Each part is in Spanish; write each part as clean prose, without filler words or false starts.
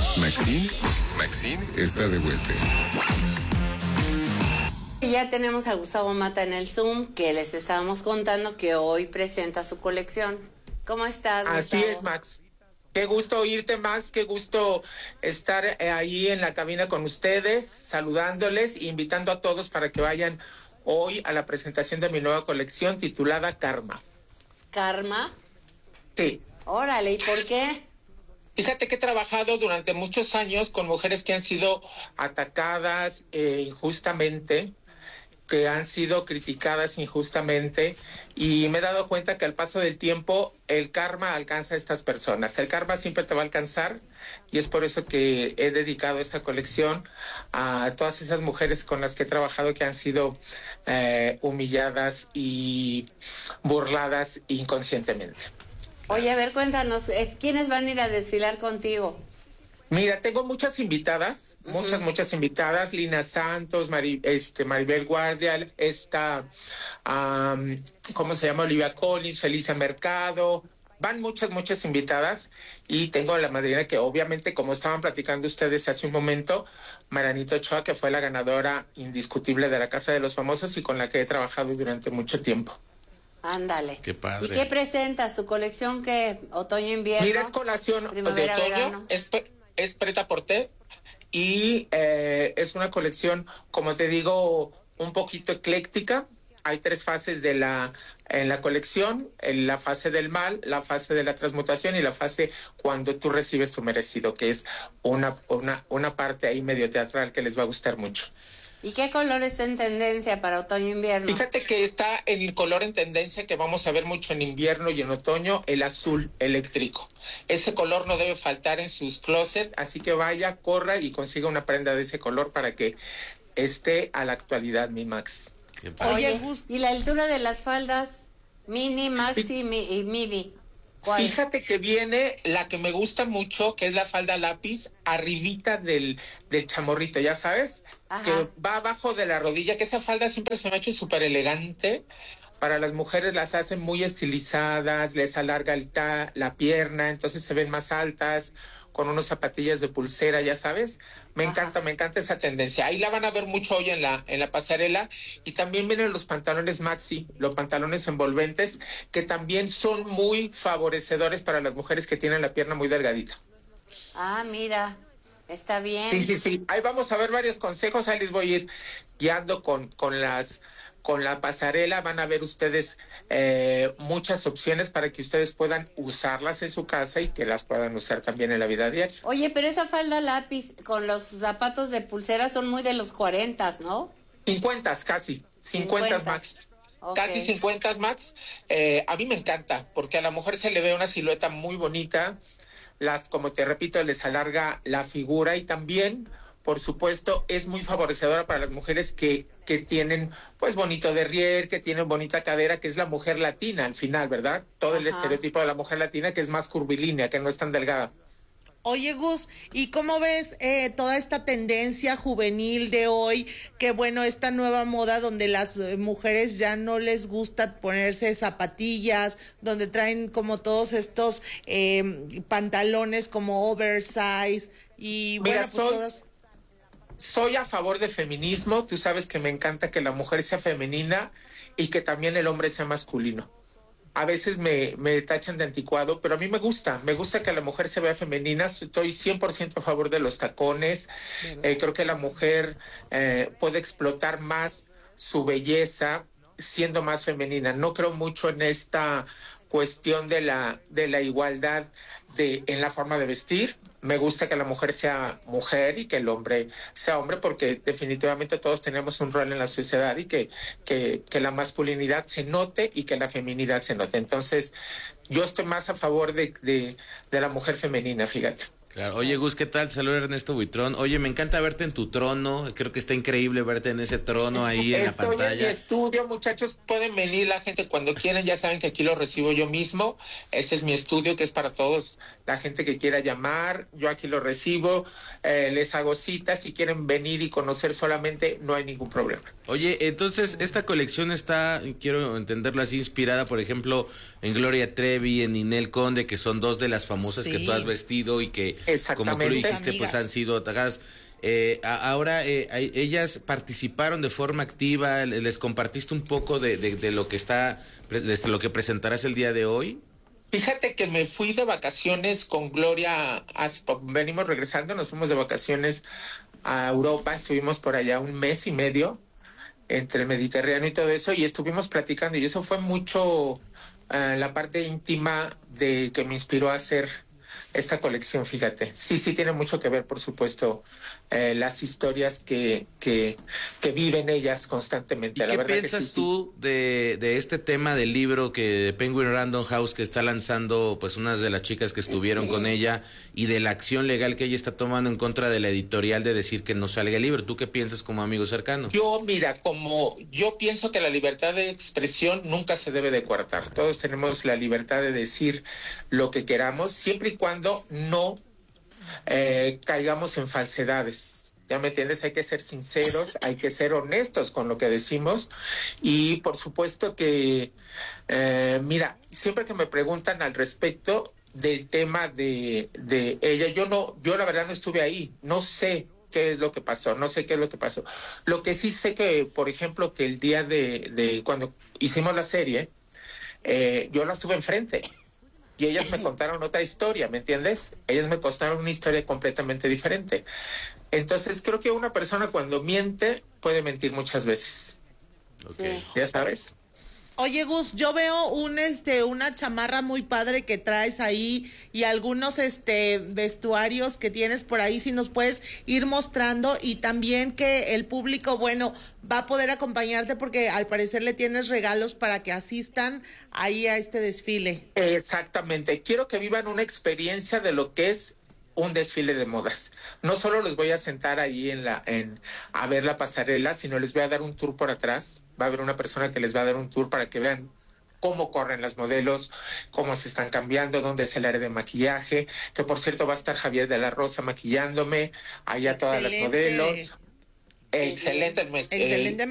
Maxine está de vuelta. Y ya tenemos a Gustavo Mata en el Zoom, que les estábamos contando que hoy presenta su colección. ¿Cómo estás, Gustavo? Así es, Max. Qué gusto oírte, Max. Qué gusto estar ahí en la cabina con ustedes, saludándoles e invitando a todos para que vayan hoy a la presentación de mi nueva colección titulada Karma. ¿Karma? Sí. Órale, ¿y por qué? Fíjate que he trabajado durante muchos años con mujeres que han sido atacadas injustamente, que han sido criticadas injustamente, y me he dado cuenta que al paso del tiempo el karma alcanza a estas personas. El karma siempre te va a alcanzar, y es por eso que he dedicado esta colección a todas esas mujeres con las que he trabajado que han sido humilladas y burladas inconscientemente. Oye, a ver, cuéntanos, ¿quiénes van a ir a desfilar contigo? Mira, tengo muchas invitadas, muchas invitadas, Lina Santos, Maribel Guardia, ¿cómo se llama? Olivia Collins, Felicia Mercado, van muchas invitadas, y tengo la madrina que obviamente, como estaban platicando ustedes hace un momento, Marianita Ochoa, que fue la ganadora indiscutible de la Casa de los Famosos y con la que he trabajado durante mucho tiempo. Ándale. Qué padre. ¿Y qué presentas? ¿Tu colección qué? ¿Otoño-invierno? Mira, es colación de otoño, es prêt-à-porter, y es una colección, como te digo, un poquito ecléctica. Hay 3 fases en la colección: la fase del mal, la fase de la transmutación y la fase cuando tú recibes tu merecido, que es una parte ahí medio teatral que les va a gustar mucho. ¿Y qué color está en tendencia para otoño-invierno? Fíjate que está el color en tendencia que vamos a ver mucho en invierno y en otoño, el azul eléctrico. Ese color no debe faltar en sus closets, así que vaya, corra y consiga una prenda de ese color para que esté a la actualidad, mi Max. Oye, ¿y la altura de las faldas? Mini, maxi y midi. ¿Cuál? Fíjate que viene la que me gusta mucho, que es la falda lápiz, arribita del chamorrito, ya sabes. Ajá. Que va abajo de la rodilla, que esa falda siempre se me ha hecho súper elegante. Para las mujeres las hacen muy estilizadas, les alarga la pierna, entonces se ven más altas, con unas zapatillas de pulsera, ya sabes. Me encanta esa tendencia. Ahí la van a ver mucho hoy en la pasarela. Y también vienen los pantalones maxi, los pantalones envolventes, que también son muy favorecedores para las mujeres que tienen la pierna muy delgadita. Ah, mira, está bien. Sí. Ahí vamos a ver varios consejos, ahí les voy a ir guiando con la pasarela. Van a ver ustedes muchas opciones para que ustedes puedan usarlas en su casa y que las puedan usar también en la vida diaria. Oye, pero esa falda lápiz con los zapatos de pulsera son muy de los 40, ¿no? 50 casi, 50 Max. Okay. Casi 50 Max. A mí me encanta porque a la mujer se le ve una silueta muy bonita. Como te repito, les alarga la figura, y también, por supuesto, es muy favorecedora para las mujeres que tienen, pues, bonito derrier, que tienen bonita cadera, que es la mujer latina al final, ¿verdad? Todo el estereotipo de la mujer latina, que es más curvilínea, que no es tan delgada. Oye, Gus, ¿y cómo ves toda esta tendencia juvenil de hoy? Que bueno, esta nueva moda donde las mujeres ya no les gusta ponerse zapatillas, donde traen como todos estos pantalones como oversize y mira, bueno, pues todas... Soy a favor del feminismo. Tú sabes que me encanta que la mujer sea femenina y que también el hombre sea masculino. A veces me tachan de anticuado, pero a mí me gusta que la mujer se vea femenina. Estoy 100% a favor de los tacones. Creo que la mujer puede explotar más su belleza siendo más femenina. No creo mucho en esta cuestión de la igualdad en la forma de vestir. Me gusta que la mujer sea mujer y que el hombre sea hombre, porque definitivamente todos tenemos un rol en la sociedad, y que la masculinidad se note y que la feminidad se note. Entonces, yo estoy más a favor de la mujer femenina, fíjate. Claro. Oye, Gus, ¿qué tal? Saludos, Ernesto Buitrón. Oye, me encanta verte en tu trono. Creo que está increíble verte en ese trono ahí en la pantalla. Estoy en mi estudio, muchachos. Pueden venir la gente cuando quieran. Ya saben que aquí los recibo yo mismo. Ese es mi estudio, que es para todos. La gente que quiera llamar, yo aquí lo recibo. Les hago citas. Si quieren venir y conocer solamente, no hay ningún problema. Oye, entonces, esta colección está, quiero entenderlo así, inspirada, por ejemplo, en Gloria Trevi, en Ninel Conde, que son dos de las famosas que tú has vestido y que Exactamente. como tú lo dijiste, pues Amigas. han sido atacadas. Ahora ellas participaron de forma activa, les compartiste un poco de lo que está, de lo que presentarás el día de hoy. Fíjate que me fui de vacaciones con Gloria, venimos regresando, nos fuimos de vacaciones a Europa, estuvimos por allá un mes y medio entre el Mediterráneo y todo eso, y estuvimos platicando, y eso fue mucho la parte íntima de que me inspiró a hacer esta colección, fíjate. Sí, tiene mucho que ver, por supuesto, las historias que viven ellas constantemente. ¿Y qué piensas tú de este tema del libro de Penguin Random House que está lanzando pues unas de las chicas que estuvieron con ella, y de la acción legal que ella está tomando en contra de la editorial de decir que no salga el libro? ¿Tú qué piensas como amigo cercano? Mira, como yo pienso que la libertad de expresión nunca se debe de coartar. Todos tenemos la libertad de decir lo que queramos, siempre y cuando no caigamos en falsedades. ¿Ya me entiendes? Hay que ser sinceros, hay que ser honestos con lo que decimos, y por supuesto que, mira, siempre que me preguntan al respecto del tema de ella, yo la verdad no estuve ahí, no sé qué es lo que pasó, no sé qué es lo que pasó. Lo que sí sé que, por ejemplo, que el día de cuando hicimos la serie, yo la estuve enfrente. Y ellas me contaron otra historia, ¿me entiendes? Ellas me contaron una historia completamente diferente. Entonces, creo que una persona cuando miente puede mentir muchas veces. Okay. Sí. ¿Ya sabes? Oye, Gus, yo veo una chamarra muy padre que traes ahí y algunos vestuarios que tienes por ahí, si nos puedes ir mostrando, y también que el público, bueno, va a poder acompañarte porque al parecer le tienes regalos para que asistan ahí a este desfile. Exactamente. Quiero que vivan una experiencia de lo que es un desfile de modas. No solo los voy a sentar ahí a ver la pasarela, sino les voy a dar un tour por atrás. Va a haber una persona que les va a dar un tour para que vean cómo corren las modelos, cómo se están cambiando, dónde es el área de maquillaje, que por cierto va a estar Javier de la Rosa maquillándome, allá todas las modelos. Excelente. Excelente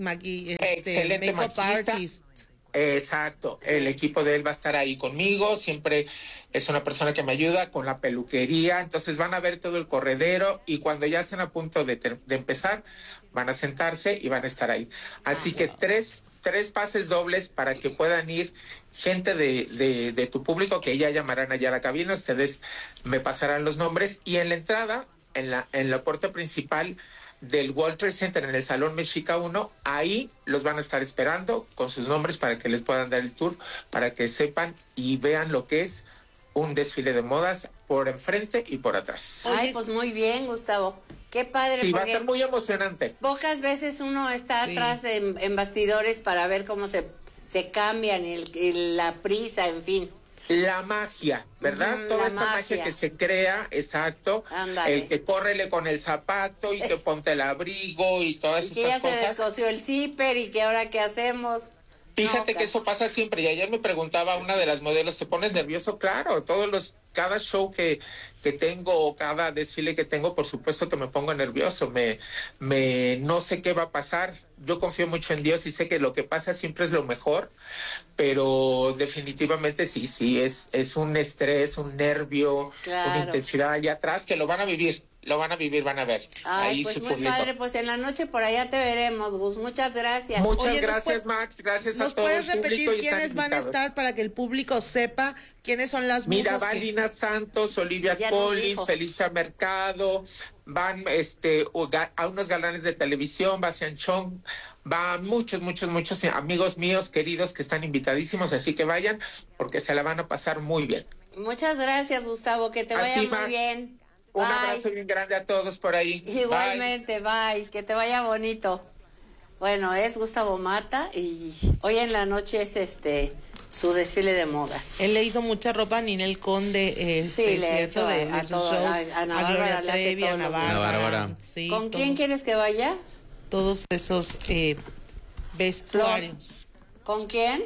excelente makeup maquillista. artist. Exacto, el equipo de él va a estar ahí conmigo, siempre es una persona que me ayuda con la peluquería, entonces van a ver todo el corredero, y cuando ya estén a punto de empezar, van a sentarse y van a estar ahí. Así que tres pases dobles para que puedan ir gente de tu público, que ya llamarán allá a la cabina, ustedes me pasarán los nombres, y en la entrada, en la puerta principal del World Trade Center, en el Salón Mexica 1, ahí los van a estar esperando con sus nombres para que les puedan dar el tour, para que sepan y vean lo que es un desfile de modas por enfrente y por atrás. Ay, pues muy bien, Gustavo. Qué padre. Sí, va a porque ser muy emocionante. pocas veces uno está Sí. atrás en bastidores para ver cómo se cambian, la prisa, en fin. La magia, ¿verdad? Ujú, Toda la esta magia que se crea, exacto. Ándale. El que córrele con el zapato y que ponte el abrigo y todas Y que ya esas se cosas. descosió el zipper y que ahora qué hacemos. Fíjate No, que eso pasa siempre. Y ayer me preguntaba una de las modelos, ¿te pones nervioso? Claro, cada show que tengo o cada desfile que tengo, por supuesto que me pongo nervioso. No sé qué va a pasar. Yo confío mucho en Dios y sé que lo que pasa siempre es lo mejor, pero definitivamente sí, es un estrés, un nervio, Claro. una intensidad allá atrás que lo van a vivir, van a ver. Ay, ahí pues su muy público. padre, pues en la noche por allá te veremos, Gus. Muchas gracias. Muchas Oye, ¿nos gracias, puede- Max. Gracias a ¿Nos todo puedes el público. repetir y están quiénes van a invitados. estar para que el público sepa quiénes son las Mira, musas? va Lina Santos, Olivia Ya nos Collins, dijo. Felicia Mercado, van a unos galanes de televisión, Bastian Chong, van muchos amigos míos queridos que están invitadísimos, así que vayan porque se la van a pasar muy bien. Muchas gracias, Gustavo. Que te A vaya ti, muy Max. bien. Un Bye. abrazo bien grande a todos por ahí. Bye. Igualmente, bye. Que te vaya bonito. Bueno, es Gustavo Mata y hoy en la noche es su desfile de modas. Él le hizo mucha ropa a Ninel Conde, Sí, le ha ¿cierto? hecho de a sus todo, shows, a Ana Bárbara Gloria le hace Trevi, a todos Ana los Bárbara. Ana Bárbara. Sí, ¿Con quién todo- quieres que vaya? todos esos vestuarios. ¿Con quién?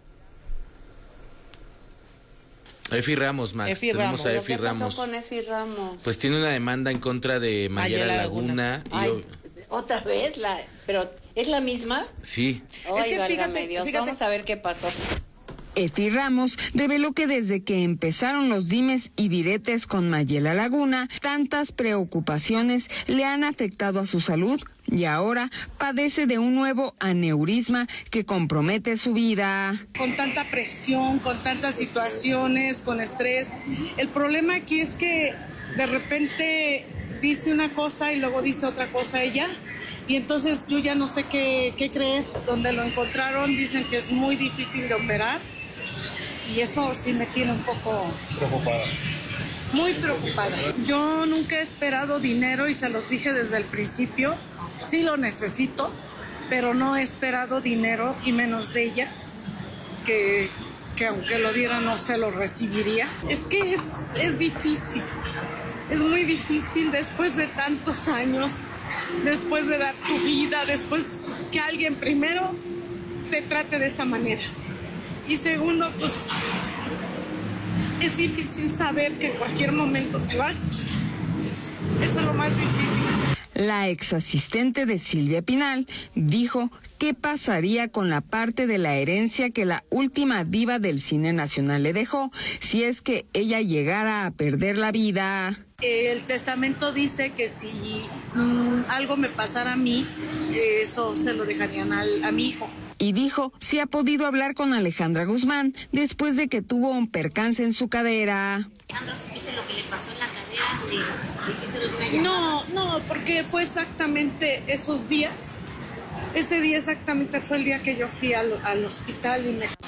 Efi Ramos, Max. Efi Tenemos Ramos. a ¿Qué Efi pasó Ramos. con Efi Ramos? Pues tiene una demanda en contra de Mayela Mayela Laguna. y Ay, otra vez pero ¿es la misma? sí. Ay, que válgame fíjate- Dios, fíjate- vamos a ver qué pasó. Efi Ramos reveló que desde que empezaron los dimes y diretes con Mayela Laguna, tantas preocupaciones le han afectado a su salud y ahora padece de un nuevo aneurisma que compromete su vida. Con tanta presión, con tantas situaciones, con estrés. El problema aquí es que de repente dice una cosa y luego dice otra cosa ella. Y entonces yo ya no sé qué creer. Donde lo encontraron dicen que es muy difícil de operar. Y eso sí me tiene un poco preocupada. Muy preocupada. Yo nunca he esperado dinero y se los dije desde el principio. Sí lo necesito, pero no he esperado dinero y menos de ella, que aunque lo diera no se lo recibiría. Es que es difícil. Es muy difícil después de tantos años, después de dar tu vida, después que alguien primero te trate de esa manera. Y segundo, pues es difícil saber que en cualquier momento te vas. Eso es lo más difícil. La ex asistente de Silvia Pinal dijo qué pasaría con la parte de la herencia que la última diva del cine nacional le dejó si es que ella llegara a perder la vida. El testamento dice que si algo me pasara a mí, eso se lo dejarían a mi hijo. Y dijo si ha podido hablar con Alejandra Guzmán después de que tuvo un percance en su cadera. Alejandra, ¿supiste lo que le pasó en la cadera? No, porque fue exactamente esos días. Ese día exactamente fue el día que yo fui al hospital y me...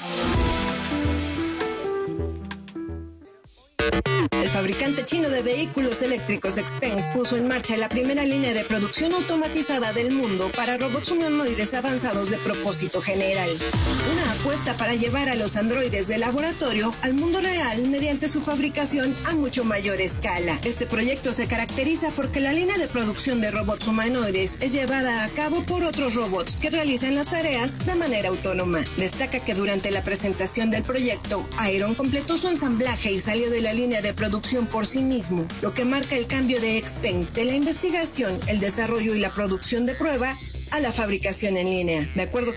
El fabricante chino de vehículos eléctricos XPeng puso en marcha la primera línea de producción automatizada del mundo para robots humanoides avanzados de propósito general. Una apuesta para llevar a los androides de laboratorio al mundo real mediante su fabricación a mucho mayor escala. Este proyecto se caracteriza porque la línea de producción de robots humanoides es llevada a cabo por otros robots que realizan las tareas de manera autónoma. Destaca que durante la presentación del proyecto, Iron completó su ensamblaje y salió de la línea de producción por sí mismo, lo que marca el cambio de XPeng de la investigación, el desarrollo y la producción de prueba a la fabricación en línea. De acuerdo